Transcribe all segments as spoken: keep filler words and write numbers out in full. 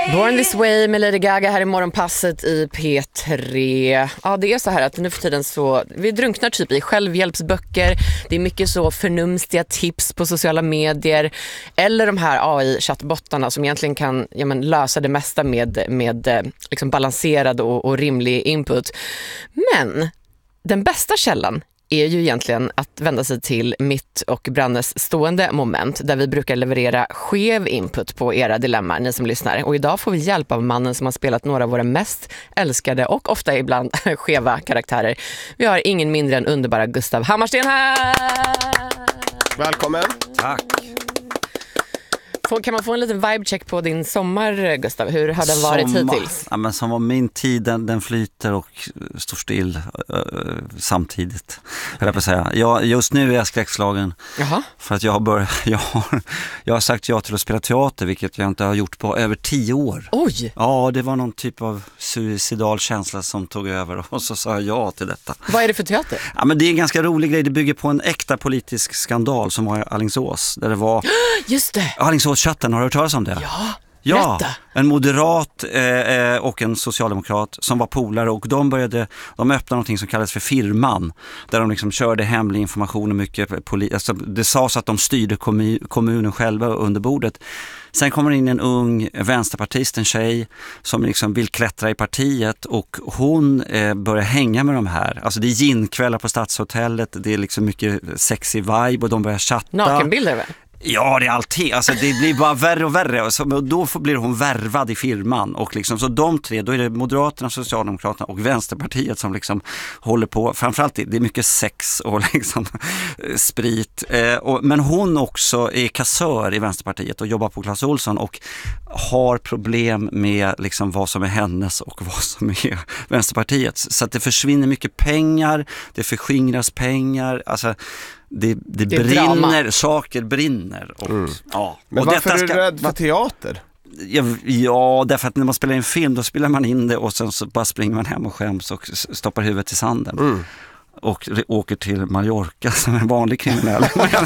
Born This Way med Lady Gaga här i morgonpasset i P tre. Ja, det är så här att nu för tiden så vi drunknar typ i självhjälpsböcker. Det är mycket så förnumstiga tips på sociala medier eller de här A I-chattbottarna som egentligen kan ja, men, lösa det mesta med, med liksom balanserad och, och rimlig input. Men den bästa källan är ju egentligen att vända sig till mitt och Brannes stående moment där vi brukar leverera skev input på era dilemman, ni som lyssnar. Och idag får vi hjälp av mannen som har spelat några av våra mest älskade och ofta ibland skeva karaktärer. Vi har ingen mindre än underbara Gustav Hammarsten här! Välkommen! Tack! Kan man få en liten vibe-check på din sommar, Gustav? Hur har den varit Sommar. hittills? Ja, men som var min tid, den, den flyter och står still uh, samtidigt. Jag vill säga. Jag, just nu är jag skräckslagen. Jaha. För att jag har, börjat, jag, har, jag har sagt ja till att spela teater, vilket jag inte har gjort på över tio år. Oj! Ja, det var någon typ av suicidal känsla som tog över och så sa jag ja till detta. Vad är det för teater? Ja, men det är en ganska rolig grej. Det bygger på en äkta politisk skandal som var i Alingsås. Där det var... Just det! Alingsås chatten, har du hört talas om det? Ja, ja berätta. En moderat eh, och en socialdemokrat som var polare och de började, de öppnade någonting som kallades för firman där de liksom körde hemlig information och mycket poli- alltså det sades att de styrde kommun- kommunen själva under bordet. Sen kommer in en ung vänsterpartist, en tjej som liksom vill klättra i partiet och hon eh, börjar hänga med de här. Alltså det är ginkvällar på Stadshotellet, det är liksom mycket sexy vibe och de börjar chatta. Nakenbilder väl? Ja, det är alltid. Alltså, det blir bara värre och värre. Och då blir hon värvad i firman. Och liksom, så de tre, då är det Moderaterna, Socialdemokraterna och Vänsterpartiet som liksom håller på. Framförallt det är mycket sex och liksom sprit. Eh, och, men hon också är kassör i Vänsterpartiet och jobbar på Clas Ohlson och har problem med liksom vad som är hennes och vad som är Vänsterpartiets. Så att det försvinner mycket pengar, det förskingras pengar, alltså Det, det, det brinner, drama. Saker brinner. Och, mm. ja. Men och varför detta är du rädd för teater? Ja, ja, därför att när man spelar en film då spelar man in det och sen så bara springer man hem och skäms och stoppar huvudet i sanden. Mm. Och åker till Mallorca som en vanlig kriminell.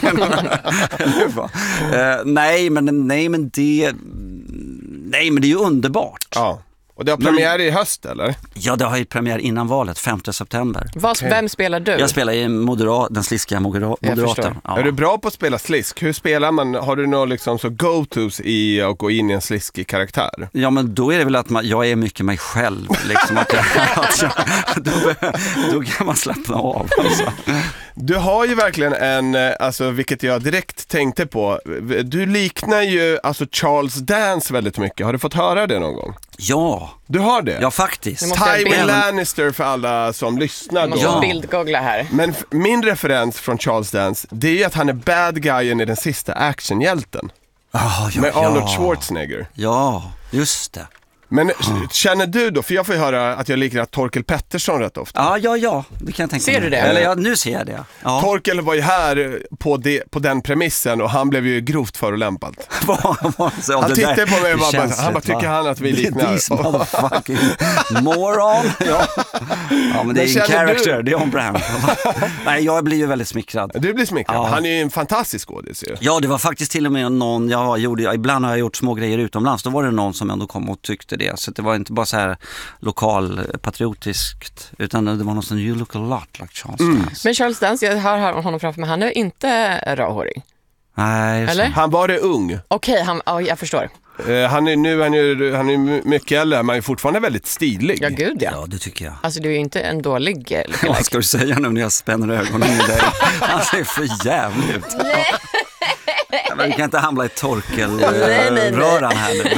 uh, nej, men, nej, men det nej, men det är ju underbart. Ja. Och det har premiär i höst, eller? Ja, det har ju premiär innan valet, femte september. Vad, okay. Vem spelar du? Jag spelar i moderat, den sliskiga modera- moderaten. Ja. Är du bra på att spela slisk? Hur spelar man? Har du några liksom så go-tos i att gå in i en sliskig karaktär? Ja, men då är det väl att man, jag är mycket mig själv. Liksom, att jag, att jag, då, då kan man slappna av. Alltså. Du har ju verkligen en, alltså, vilket jag direkt tänkte på. Du liknar ju alltså Charles Dance väldigt mycket. Har du fått höra det någon gång? Ja. Du har det? Ja, faktiskt. Tywin Lannister för alla som lyssnar då. Du måste bildgoogla här. Men f- min referens från Charles Dance, det är ju att han är bad guyen i den sista actionhjälten. Oh, ja, med Arnold ja. Schwarzenegger. Ja, just det. Men känner du då, för jag får ju höra att jag liknar Torkel Pettersson rätt ofta. Ja, ja, ja, det kan jag tänka Ser mig. du det? Eller ja, nu ser jag det. Ja. Torkel var ju här på, de, på den premissen och han blev ju grovt förolämpad. så, han tittade på mig och bara, känsligt, han bara, tycker va? han att vi liknar. This motherfucking moron. Ja. ja, men det är en character, du... det är on brand. Nej, jag blir ju väldigt smickrad. Du blir smickrad, ja. Han är ju en fantastisk skådis ju. Ja, det var faktiskt till och med någon, jag gjorde, ibland har jag gjort små grejer utomlands, då var det någon som ändå kom och tyckte det. Så det var inte bara så här lokal patriotiskt, utan det var någon som you look a lot like Charles mm. Dance. Men Charles Dance, jag har honom framför mig, han är inte rödhårig. Nej, eller? Han var det ung. Okej, okay, han, oh, jag förstår. Uh, han är nu han är, han är mycket äldre, men är fortfarande väldigt stilig. Ja, gud ja. Ja, det tycker jag. Alltså du är ju inte en dålig. Vad ska du säga nu när jag spänner ögonen i dig? Han ser för jävligt ut. Ja, men vi kan inte hamna i torkelröran här nu.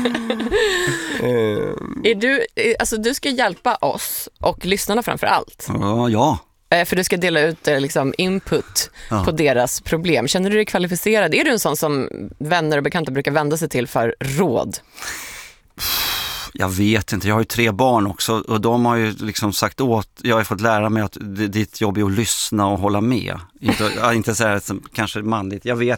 Är du, alltså du ska hjälpa oss och lyssnarna framför allt. Ja, ja. För du ska dela ut liksom, input ja. på deras problem. Känner du dig kvalificerad? Är du en sån som vänner och bekanta brukar vända sig till för råd? Jag vet inte, jag har ju tre barn också och de har ju liksom sagt åt, jag har fått lära mig att ditt jobb är att lyssna och hålla med. Inte, inte så här som kanske manligt, jag vet